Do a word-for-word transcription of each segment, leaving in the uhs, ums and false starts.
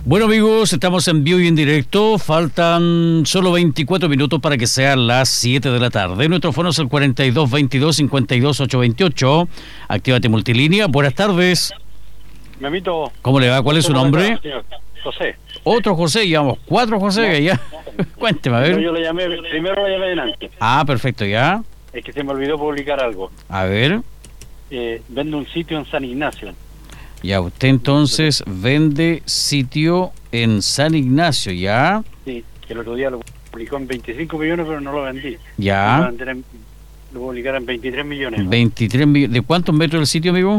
Bueno, amigos, estamos en vivo y en directo. Faltan solo veinticuatro minutos para que sean las siete de la tarde. Nuestro fono es el cuarenta y dos veintidós cincuenta y dos ochocientos veintiocho. Actívate multilínea. Buenas tardes. Memito. ¿Cómo le va? ¿Cuál es su nombre? José. Otro José, llevamos cuatro José, no, ya. Cuénteme, a ver. Yo le llamé, primero le llamé delante. Ah, perfecto, ya. Es que se me olvidó publicar algo. A ver. Eh, vendo un sitio en San Ignacio. Ya, usted entonces vende sitio en San Ignacio, ¿ya? Sí, que el otro día lo publicó en veinticinco millones, pero no lo vendí. Ya. Lo, en, lo publicaron en veintitrés millones. ¿no? veintitrés millones. ¿De cuántos metros el sitio, amigo?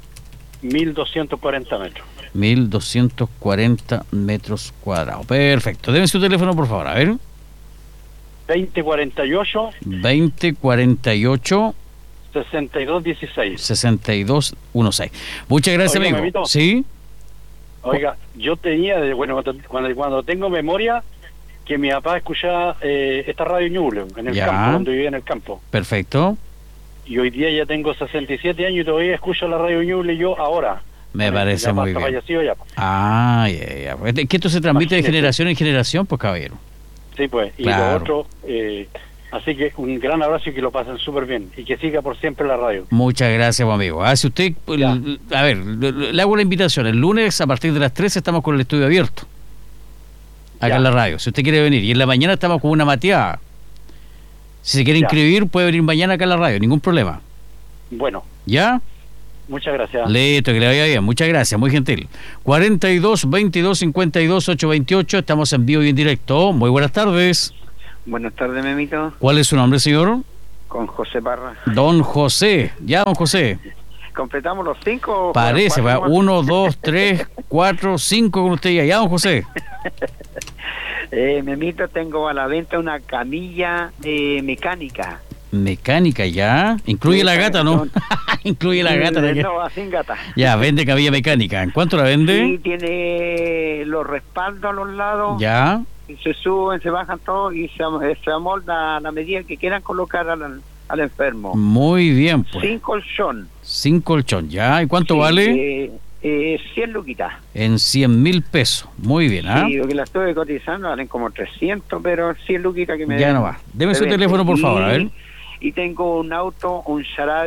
mil doscientos cuarenta metros. mil doscientos cuarenta metros cuadrados. Perfecto. Deme su teléfono, por favor, a ver. veinte cuarenta y ocho. veinte cuarenta y ocho. sesenta y dos dieciséis. sesenta y dos dieciséis. Muchas gracias, Oiga, amigo. Memito. ¿Sí? Oiga, yo tenía, bueno, cuando, cuando tengo memoria, que mi papá escuchaba eh, esta radio Ñuble en el Ya. campo, cuando vivía en el campo. Perfecto. Y hoy día ya tengo sesenta y siete años y todavía escucho la radio Ñuble yo ahora. Me parece ya muy está bien. fallecido ya. Ah, ya, ya. Es que esto se transmite de Imagínese. generación en generación, pues, caballero. Sí, pues. Y Claro. lo otro, eh, así que un gran abrazo y que lo pasen súper bien. Y que siga por siempre la radio. Muchas gracias, amigo. Ah, si usted, Ya. l- a ver, le, le hago la invitación. El lunes a partir de las tres estamos con el estudio abierto. Acá Ya. en la radio, si usted quiere venir. Y en la mañana estamos con una mateada. Si se quiere Ya. inscribir, puede venir mañana acá en la radio, ningún problema. Bueno, ¿Ya? muchas gracias. Listo, que le vaya bien. Muchas gracias, muy gentil. cuarenta y dos veintidós cincuenta y dos ochocientos veintiocho, estamos en vivo y en directo. Muy buenas tardes. Buenas tardes, Memito, ¿Cuál es su nombre, señor? con José Parra. Don José. Ya, don José. ¿Completamos los cinco? Parece, va. Cuatro más. Uno, dos, tres, cuatro, cinco con usted ya. Ya, don José. Eh, Memito, tengo a la venta una camilla eh, mecánica. Mecánica, ya. Incluye Sí, la gata, ¿no? Incluye la gata. Eh, ¿de qué? No, sin gata. Ya, vende cabilla mecánica. ¿En cuánto la Sí, vende? tiene los respaldos a los lados. Ya. Y se suben, se bajan todos y se, am- se amolda a la medida que quieran colocar al, al enfermo. Muy bien, pues. Sin colchón. Sin colchón, ya. ¿Y cuánto Sí, vale? Eh, eh, cien luquitas. En cien mil pesos. Muy bien, ¿ah? Sí, porque la estuve cotizando, valen como trescientos, pero cien luquitas que me Ya den. no va. Deme Se su vende. teléfono, por favor, a ver. Y- Y tengo un auto, un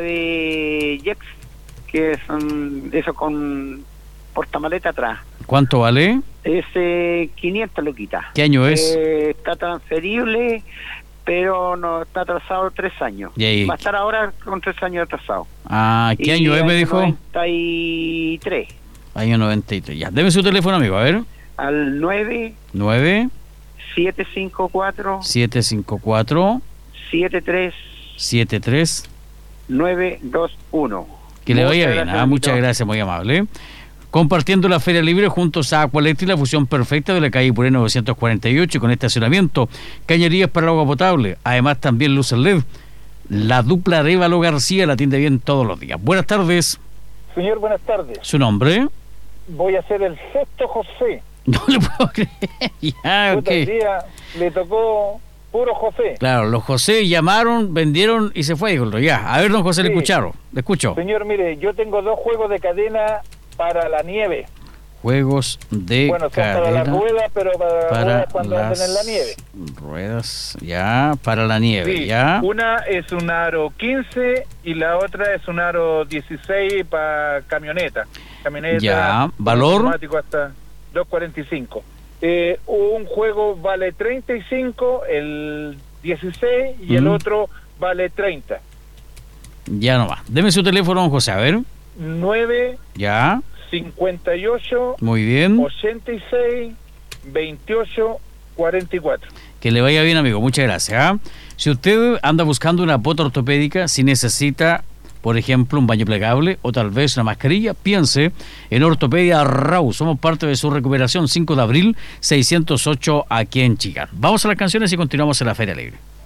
Charade Jex, que es un- eso con portamaleta atrás. ¿Cuánto vale? Es eh, quinientos luquitas. ¿Qué año es? Eh, está transferible, pero no está atrasado tres años. ¿Y ahí? Va a estar ahora con tres años atrasado. Ah, ¿qué Y año es, me dijo? noventa y tres. Año noventa y tres. Ya, deme su teléfono, amigo, a ver. Al nueve nueve siete cinco cuatro siete cinco cuatro siete tres siete tres. nueve dos uno. Que le vaya Muchas bien. gracias, Ah, muchas Benito. gracias, muy amable. Compartiendo la Feria Libre juntos a Aqualectric, la fusión perfecta de la calle Puré novecientos cuarenta y ocho, y con estacionamiento, cañerías para el agua potable, además también luces L E D. La dupla Arévalo García la atiende bien todos los días. Buenas tardes. Señor, buenas tardes. ¿Su nombre? Voy a ser el sexto José. No le puedo creer. Ya, Puta, el ok. día le tocó puro José. Claro, los José llamaron, vendieron y se fue, dijo. Ya, a ver, don José, le Sí. escucharon. Le escucho. Señor, mire, yo tengo dos juegos de cadena para la nieve. Juegos de Bueno, son para cadena la rueda, pero para, para ruedas cuando las anden en la nieve. ruedas, ya, para la nieve, Sí, ya. una es un aro quince y la otra es un aro dieciséis para camioneta. Camioneta. Ya, ¿valor? automático hasta dos cuarenta y cinco. Eh, un juego vale treinta y cinco, el dieciséis, y el Mm. otro vale treinta. Ya no va. Deme su teléfono, don José, a ver. nueve Ya, cincuenta y ocho muy bien. ochenta y seis veintiocho cuarenta y cuatro. Que le vaya bien, amigo. Muchas gracias. ¿ah? Si usted anda buscando una bota ortopédica, si necesita, por ejemplo, un baño plegable o tal vez una mascarilla, piense en Ortopedia Rau. Somos parte de su recuperación. cinco de abril, seiscientos ocho aquí en Chillán. Vamos a las canciones y continuamos en la Feria Libre.